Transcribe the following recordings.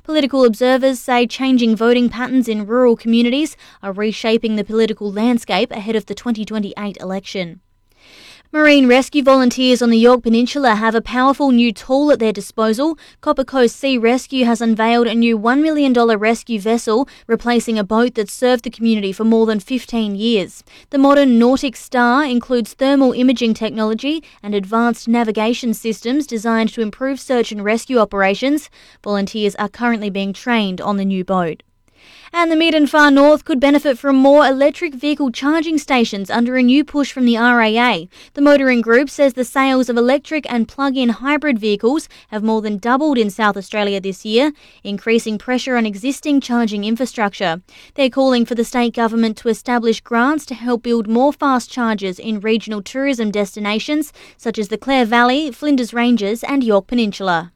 Political observers say changing voting patterns in rural communities are reshaping the political landscape ahead of the 2028 election. Marine rescue volunteers on the Yorke Peninsula have a powerful new tool at their disposal. Copper Coast Sea Rescue has unveiled a new $1 million rescue vessel, replacing a boat that served the community for more than 15 years. The modern Nautic Star includes thermal imaging technology and advanced navigation systems designed to improve search and rescue operations. Volunteers are currently being trained on the new boat. And the mid and far north could benefit from more electric vehicle charging stations under a new push from the RAA. The motoring group says the sales of electric and plug-in hybrid vehicles have more than doubled in South Australia this year, increasing pressure on existing charging infrastructure. They're calling for the state government to establish grants to help build more fast chargers in regional tourism destinations such as the Clare Valley, Flinders Ranges and Yorke Peninsula.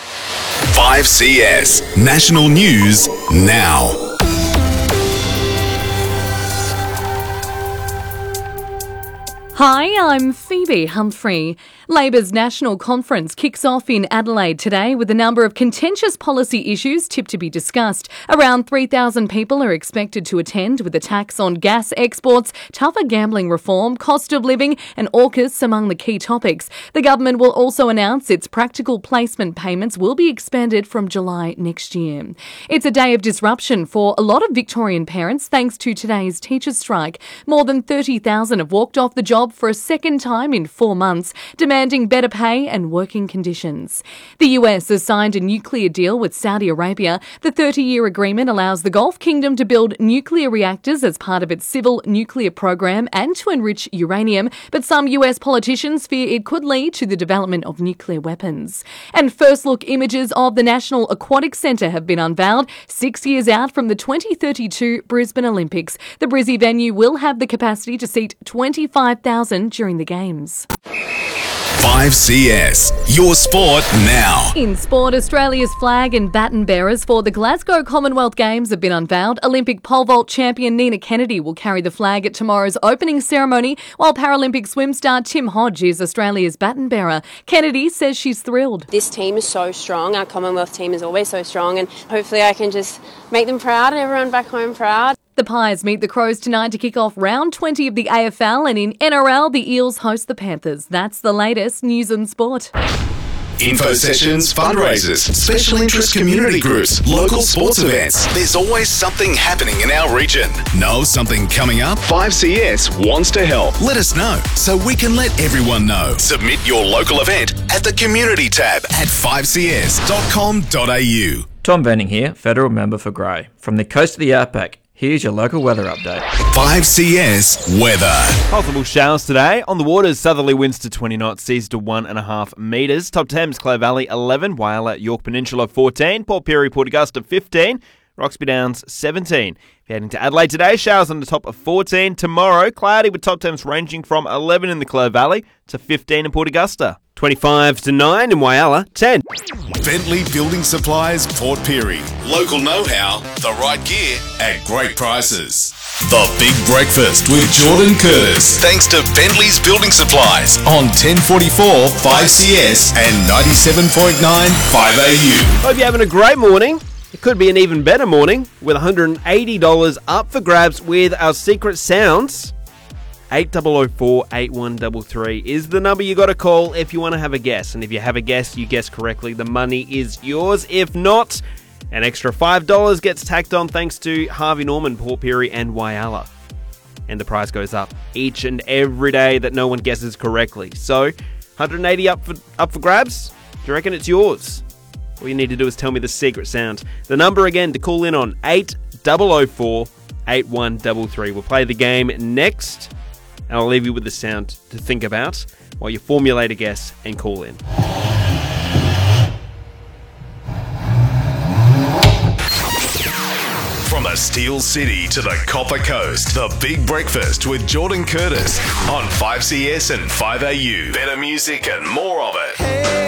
5CS National News now. Hi, I'm Phoebe Humphrey. Labor's National Conference kicks off in Adelaide today with a number of contentious policy issues tipped to be discussed. Around 3,000 people are expected to attend, with a tax on gas exports, tougher gambling reform, cost of living and AUKUS among the key topics. The government will also announce its practical placement payments will be expanded from July next year. It's a day of disruption for a lot of Victorian parents thanks to today's teachers' strike. More than 30,000 have walked off the job for a second time in 4 months, demanding better pay and working conditions. The US has signed a nuclear deal with Saudi Arabia. The 30-year agreement allows the Gulf Kingdom to build nuclear reactors as part of its civil nuclear program and to enrich uranium, but some US politicians fear it could lead to the development of nuclear weapons. And first look images of the National Aquatic Centre have been unveiled 6 years out from the 2032 Brisbane Olympics. The Brizzy venue will have the capacity to seat 25,000 during the Games. 5CS, your sport now. In sport, Australia's flag and baton bearers for the Glasgow Commonwealth Games have been unveiled. Olympic pole vault champion Nina Kennedy will carry the flag at tomorrow's opening ceremony, while Paralympic swim star Tim Hodge is Australia's baton bearer. Kennedy says she's thrilled. This team is so strong. Our Commonwealth team is always so strong, and hopefully I can just make them proud and everyone back home proud. The Pies meet the Crows tonight to kick off round 20 of the AFL, and in NRL, the Eels host the Panthers. That's the latest news and sport. Info sessions, fundraisers, special interest community groups, local sports events. There's always something happening in our region. Know something coming up? 5CS wants to help. Let us know so we can let everyone know. Submit your local event at the community tab at 5cs.com.au. Tom Venning here, Federal Member for Grey. From the coast of the Outback, here's your local weather update. 5CS weather. Possible showers today. On the waters, southerly winds to 20 knots, seas to 1.5 metres. Top Thames, Clare Valley 11, Whyalla, Yorke Peninsula 14, Port Pirie, Port Augusta 15, Roxby Downs 17. If you're heading to Adelaide today, showers on the top of 14. Tomorrow, cloudy with top temps ranging from 11 in the Clare Valley to 15 in Port Augusta. 25 to 9 in Whyalla, 10. Bentley Building Supplies, Port Pirie. Local know-how, the right gear at great prices. The Big Breakfast with Jordan Curtis. Thanks to Bentley's Building Supplies on 1044 5CS and 97.9 5AU. Hope you're having a great morning. It could be an even better morning with $180 up for grabs with our secret sounds. 8004 8133 is the number you got to call if you want to have a guess. And if you have a guess, you guess correctly, the money is yours. If not, an extra $5 gets tacked on thanks to Harvey Norman, Port Pirie and Whyalla. And the price goes up each and every day that no one guesses correctly. So, 180 up for grabs? Do you reckon it's yours? All you need to do is tell me the secret sound. The number again to call in on 8004 8133. We'll play the game next. And I'll leave you with the sound to think about while you formulate a guess and call in. From the Steel City to the Copper Coast, the Big Breakfast with Jordan Curtis on 5CS and 5AU. Better music and more of it.